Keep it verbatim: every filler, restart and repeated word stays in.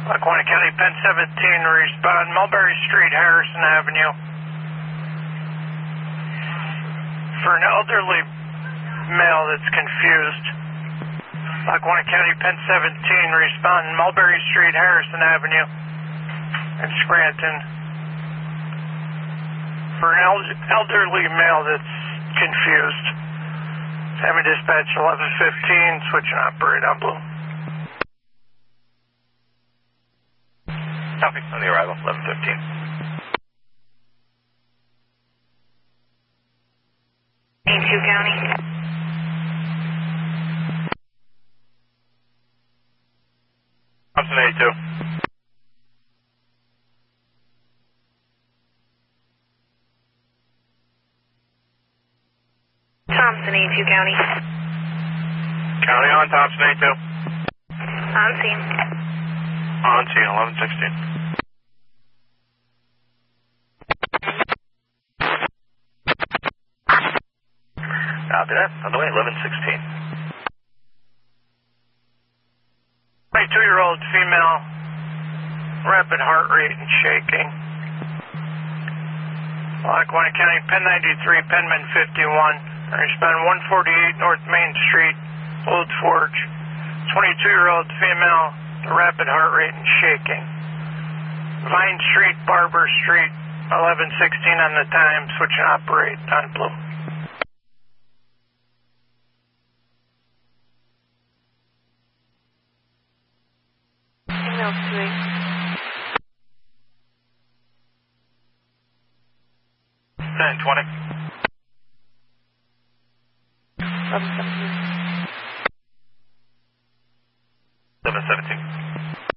Lackawanna County, Penn seventeen, respond Mulberry Street, Harrison Avenue. For an elderly male that's confused. Lackawanna County, Penn seventeen, respond Mulberry Street, Harrison Avenue in Scranton. For an el elderly male that's confused. Sammy Dispatch eleven fifteen, switch and operate on Blue. Copy, on the arrival, eleven fifteen. eighty-two County. Thompson eighty-two. Thompson eighty-two County. County on, Thompson eighty-two. On scene. On scene, eleven sixteen. Copy that, on the way, eleven sixteen. twenty-two-year-old female, rapid heart rate and shaking. Lackawanna County, Penn ninety-three, Penman fifty-one. Respond one forty-eight North Main Street, Old Forge. twenty-two-year-old female, rapid heart rate and shaking. Vine Street, Barber Street, eleven sixteen on the time, switch and operate on Blue. Signal three. ten twenty. eleven